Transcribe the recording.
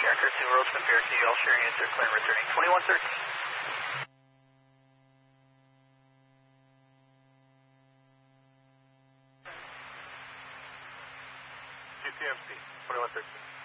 America 2, Roach Compare to you, all sharing answer, clear and returning 2113. GTMC, 2113.